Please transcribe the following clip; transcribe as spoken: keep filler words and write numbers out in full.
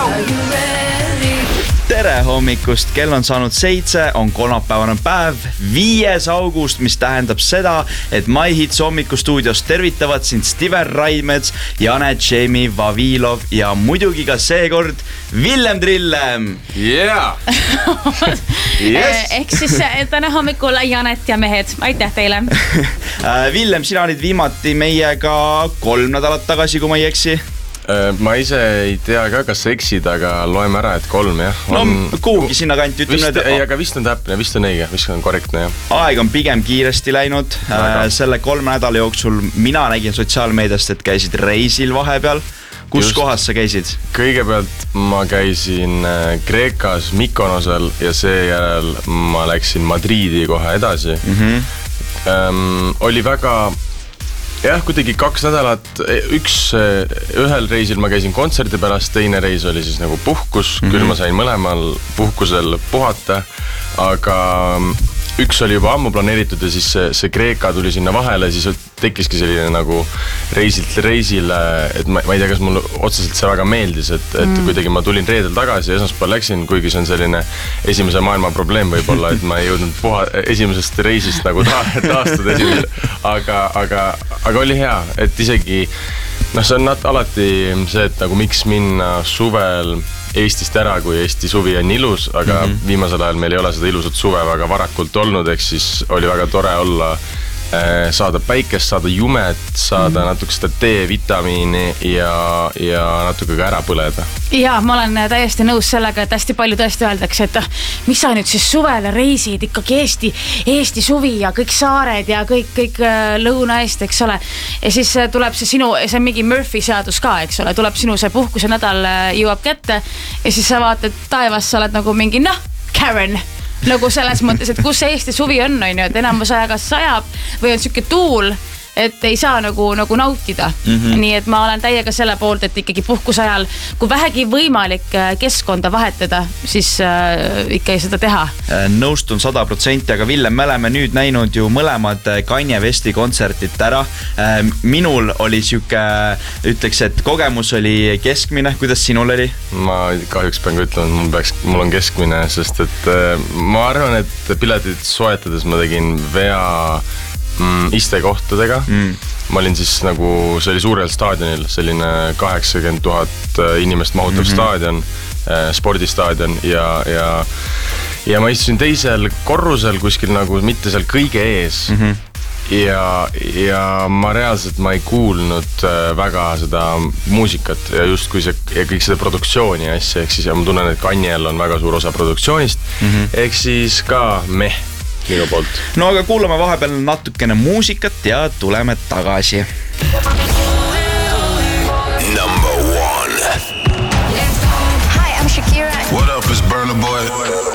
Tere hommikust, kell on saanud seitse, on kolmapäevane päev, viies august, mis tähendab seda, et My Hits hommikustuudios tervitavad sind Steven Raimets, Janet, Jamie, Vavilov ja muidugi ka seekord Villem Trillem. Yeah! Yes. Ehk siis täna hommikul Janet ja mehed, aitäh teile. Villem, sina olid viimati meiega kolm nädalat tagasi, kui ma ei eksi. Ma ise ei tea ka, kas eksid, aga loeme ära, et kolm, jah. On... No kuhugi sinna kanti ütleme. Vist, ei, aga vist on täpne, vist on õige, vist on korrektne, jah. Aeg on pigem kiiresti läinud. Väga. Selle kolme nädala jooksul mina nägin sotsiaalmeediast, et käisid reisil vahepeal. Kus Just. Kohas sa käisid? Kõigepealt ma käisin Kreekas Mykonosel ja seejärel ma läksin Madriidi kohe edasi. Mm-hmm. Ähm, oli väga... Jah, kuidagi kaks nädalat, üks, ühel reisil ma käisin kontserdi pärast, teine reis oli siis nagu puhkus, mm-hmm. küll ma sain mõlemal puhkusel puhata, aga üks oli juba ammu planeeritud ja siis see, see Kreeka tuli sinna vahele, siis tekkiski selline nagu reisilt reisile, et ma, ma ei tea, kas mulle otseselt see väga meeldis, et, et mm. kuidagi ma tulin reedel tagasi ja esmaspäeval läksin, kuigi see on selline esimese maailma probleem võib-olla, et ma ei jõudnud puha, esimesest reisist nagu ta, taastuda esimese, aga, aga, aga oli hea, et isegi, noh, see on nat, alati see, et nagu miks minna suvel Eestist ära, kui Eesti suvi on ilus, aga mm-hmm. viimasel ajal meil ei ole seda ilusat suve väga varakult olnud, ehk siis oli väga tore olla, saada päikest, saada jumet, saada mm-hmm. natuke seda D-vitamiini ja, ja natuke ka ära põleda. Ja, ma olen täiesti nõus sellega, et hästi palju tõesti öeldakse, et mis sa nüüd siis suvele reisid, ikkagi Eesti, Eesti suvi ja kõik saared ja kõik, kõik Lõuna-Eesti, eks ole. Ja siis tuleb see sinu, see on mingi Murphy seadus ka, eks ole, tuleb sinu see puhkuse nädal jõuab kätte ja siis sa vaatad taevas, sa oled nagu mingi, noh, Karen, nagu selles mõttes, et kus Eesti suvi on, on ju, et enamus aja kas sajab või on siuke tuul, et ei saa nagu, nagu nautida. Mm-hmm. Nii et ma olen täiega selle poolt, et ikkagi puhkusajal, kui vähegi võimalik keskkonda vahetada, siis äh, ikka ei seda teha. Nõustun sada protsenti, aga Villem, me oleme nüüd näinud ju mõlemad Kanye Westi kontsertit ära. Minul oli siuke, ütleks, et kogemus oli keskmine. Kuidas sinul oli? Ma kahjuks pean ka ütlema, et mul, peaks, mul on keskmine, sest et ma arvan, et piletit soetades ma tegin vea Mm, istekohtadega. Mm. Ma olin siis nagu, see oli suurel staadionil, selline kaheksakümmend tuhat inimest mahutav mm-hmm. staadion, äh, spordistaadion ja, ja, ja ma istusin teisel korrusel kuskil nagu mitte seal kõige ees mm-hmm. ja, ja ma reaalselt ma ei kuulnud äh, väga seda muusikat ja just kui see, ja kõik seda produktsiooni asja, ehk siis ja ma tunnen, et Kanyel on väga suur osa produktsioonist, mm-hmm. ehk siis ka meh minu poolt. No aga kuulame vahepeal natukene muusikat ja tuleme tagasi.